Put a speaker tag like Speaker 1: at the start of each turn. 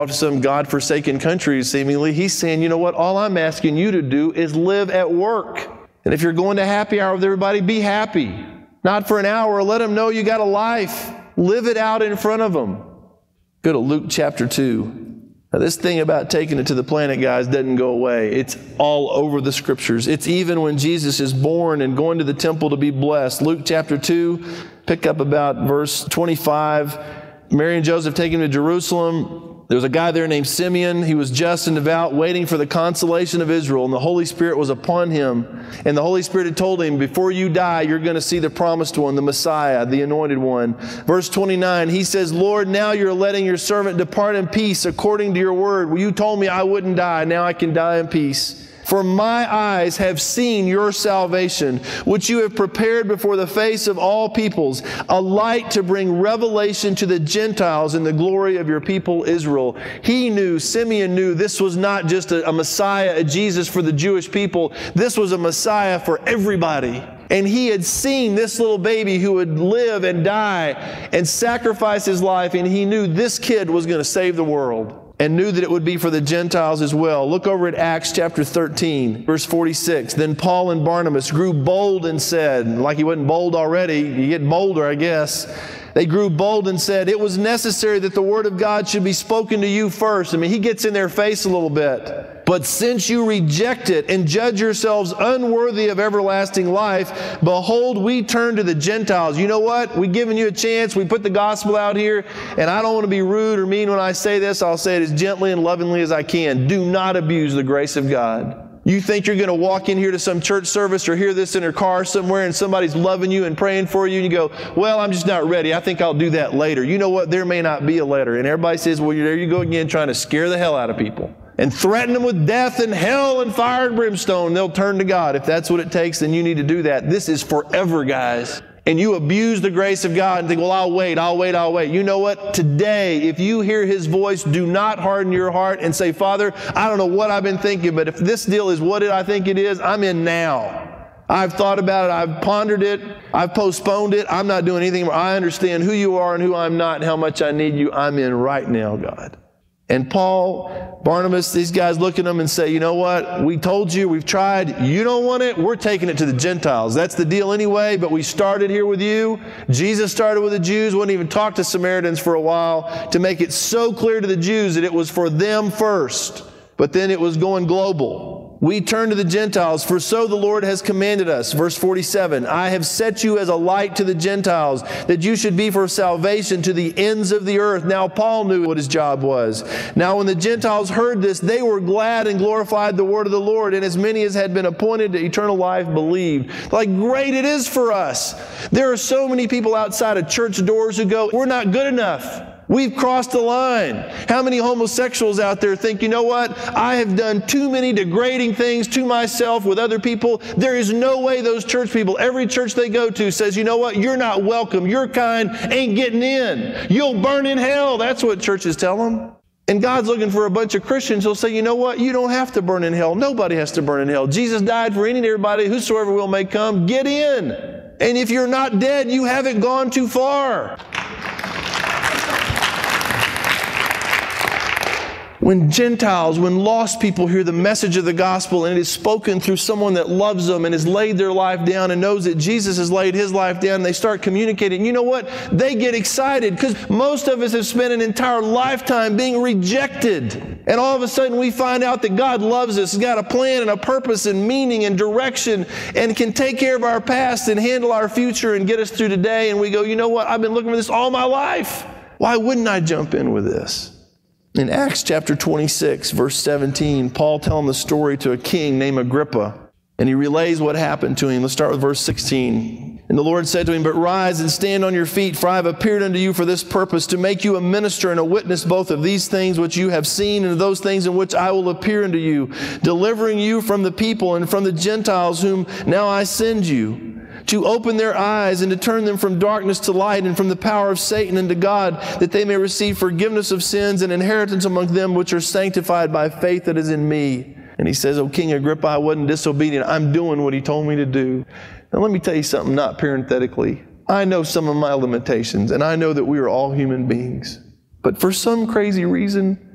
Speaker 1: to some God-forsaken countries, seemingly. He's saying, you know what? All I'm asking you to do is live at work. And if you're going to happy hour with everybody, be happy. Not for an hour. Let them know you got a life. Live it out in front of them. Go to Luke chapter 2. Now, this thing about taking it to the planet, guys, doesn't go away. It's all over the Scriptures. It's even when Jesus is born and going to the temple to be blessed. Luke chapter 2, pick up about verse 25. Mary and Joseph take him to Jerusalem. There was a guy there named Simeon. He was just and devout, waiting for the consolation of Israel. And the Holy Spirit was upon him. And the Holy Spirit had told him, before you die, you're going to see the promised one, the Messiah, the anointed one. Verse 29, he says, Lord, now you're letting your servant depart in peace according to your word. Well, you told me I wouldn't die. Now I can die in peace. For my eyes have seen your salvation, which you have prepared before the face of all peoples, a light to bring revelation to the Gentiles in the glory of your people Israel. He knew, Simeon knew, this was not just a Messiah, a Jesus for the Jewish people. This was a Messiah for everybody. And he had seen this little baby who would live and die and sacrifice his life, and he knew this kid was going to save the world. And knew that it would be for the Gentiles as well. Look over at Acts chapter 13, verse 46. Then Paul and Barnabas grew bold and said, like he wasn't bold already, you get bolder, I guess. They grew bold and said, it was necessary that the word of God should be spoken to you first. I mean, he gets in their face a little bit. But since you reject it and judge yourselves unworthy of everlasting life, behold, we turn to the Gentiles. You know what? We've given you a chance. We put the gospel out here. And I don't want to be rude or mean when I say this. I'll say it as gently and lovingly as I can. Do not abuse the grace of God. You think you're going to walk in here to some church service or hear this in your car somewhere and somebody's loving you and praying for you and you go, well, I'm just not ready. I think I'll do that later. You know what? There may not be a later. And everybody says, well, there you go again, trying to scare the hell out of people and threaten them with death and hell and fire and brimstone. They'll turn to God. If that's what it takes, then you need to do that. This is forever, guys. And you abuse the grace of God and think, well, I'll wait. You know what? Today, if you hear His voice, do not harden your heart and say, Father, I don't know what I've been thinking, but if this deal is what I think it is, I'm in now. I've thought about it. I've pondered it. I've postponed it. I'm not doing anything more. I understand who you are and who I'm not and how much I need you. I'm in right now, God. And Paul, Barnabas, these guys look at them and say, you know what? We told you, we've tried. You don't want it. We're taking it to the Gentiles. That's the deal anyway, but we started here with you. Jesus started with the Jews, wouldn't even talk to Samaritans for a while to make it so clear to the Jews that it was for them first. But then it was going global. We turn to the Gentiles, for so the Lord has commanded us. Verse 47, I have set you as a light to the Gentiles, that you should be for salvation to the ends of the earth. Now Paul knew what his job was. Now when the Gentiles heard this, they were glad and glorified the word of the Lord, and as many as had been appointed to eternal life believed. Like, great it is for us. There are so many people outside of church doors who go, we're not good enough. We've crossed the line. How many homosexuals out there think, you know what? I have done too many degrading things to myself with other people. There is no way those church people, every church they go to says, you know what? You're not welcome. Your kind ain't getting in. You'll burn in hell. That's what churches tell them. And God's looking for a bunch of Christians who'll say, you know what? You don't have to burn in hell. Nobody has to burn in hell. Jesus died for any and everybody. Whosoever will may come. Get in. And if you're not dead, you haven't gone too far. When Gentiles, when lost people hear the message of the gospel and it is spoken through someone that loves them and has laid their life down and knows that Jesus has laid His life down, and they start communicating, you know what? They get excited because most of us have spent an entire lifetime being rejected. And all of a sudden we find out that God loves us, has got a plan and a purpose and meaning and direction and can take care of our past and handle our future and get us through today. And we go, you know what? I've been looking for this all my life. Why wouldn't I jump in with this? In Acts chapter 26, verse 17, Paul telling the story to a king named Agrippa, and he relays what happened to him. Let's start with verse 16. And the Lord said to him, but rise and stand on your feet, for I have appeared unto you for this purpose, to make you a minister and a witness both of these things which you have seen and of those things in which I will appear unto you, delivering you from the people and from the Gentiles whom now I send you, to open their eyes and to turn them from darkness to light and from the power of Satan unto God, that they may receive forgiveness of sins and inheritance among them which are sanctified by faith that is in me. And he says, O King Agrippa, I wasn't disobedient. I'm doing what he told me to do. Now let me tell you something, not parenthetically. I know some of my limitations, and I know that we are all human beings. But for some crazy reason,